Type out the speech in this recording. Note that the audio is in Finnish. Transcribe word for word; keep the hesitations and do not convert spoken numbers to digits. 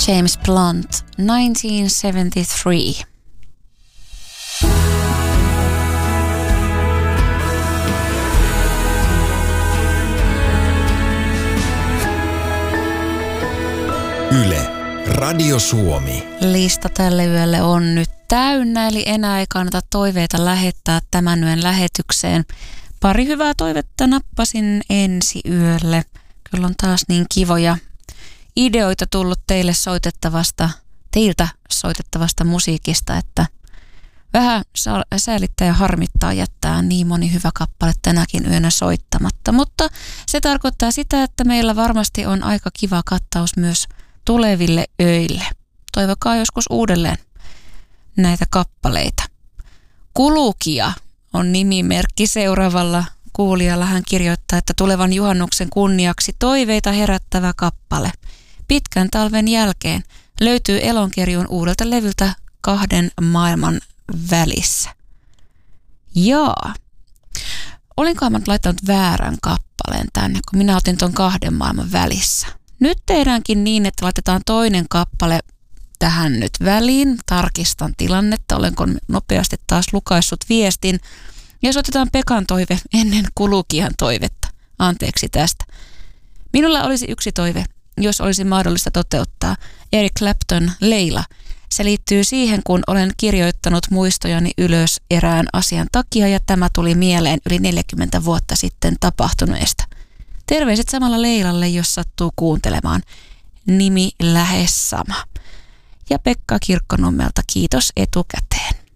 James Blunt, nineteen seventy-three. Yle, Radio Suomi. Lista tälle yölle on nyt täynnä, eli enää ei kannata toiveita lähettää tämän yön lähetykseen. Pari hyvää toivetta nappasin ensi yölle. Kyllä on taas niin kivoja ideoita tullut teille soitettavasta, teiltä soitettavasta musiikista, että vähän säälittää ja harmittaa jättää niin moni hyvä kappale tänäkin yönä soittamatta. Mutta se tarkoittaa sitä, että meillä varmasti on aika kiva kattaus myös tuleville öille. Toivokaa joskus uudelleen näitä kappaleita. Kulukija on nimimerkki seuraavalla kuulijalla. Hän kirjoittaa, että tulevan juhannuksen kunniaksi toiveita herättävä kappale. Pitkän talven jälkeen löytyy Elonkerjun uudelta levyltä Kahden maailman välissä. Jaa. Olinkohan mä nyt laittanut väärän kappaleen tänne, kun minä otin ton Kahden maailman välissä. Nyt tehdäänkin niin, että laitetaan toinen kappale tähän nyt väliin. Tarkistan tilannetta, olenko nopeasti taas lukaissut viestin. Ja soitetaan Pekan toive ennen kulukijan toivetta. Anteeksi tästä. Minulla olisi yksi toive, jos olisi mahdollista toteuttaa. Eric Clapton, Leila. Se liittyy siihen, kun olen kirjoittanut muistojani ylös erään asian takia ja tämä tuli mieleen yli neljäkymmentä vuotta sitten tapahtuneesta. Terveiset samalla Leilalle, jos sattuu kuuntelemaan. Nimi lähes sama. Ja Pekka Kirkkonummelta kiitos etukäteen.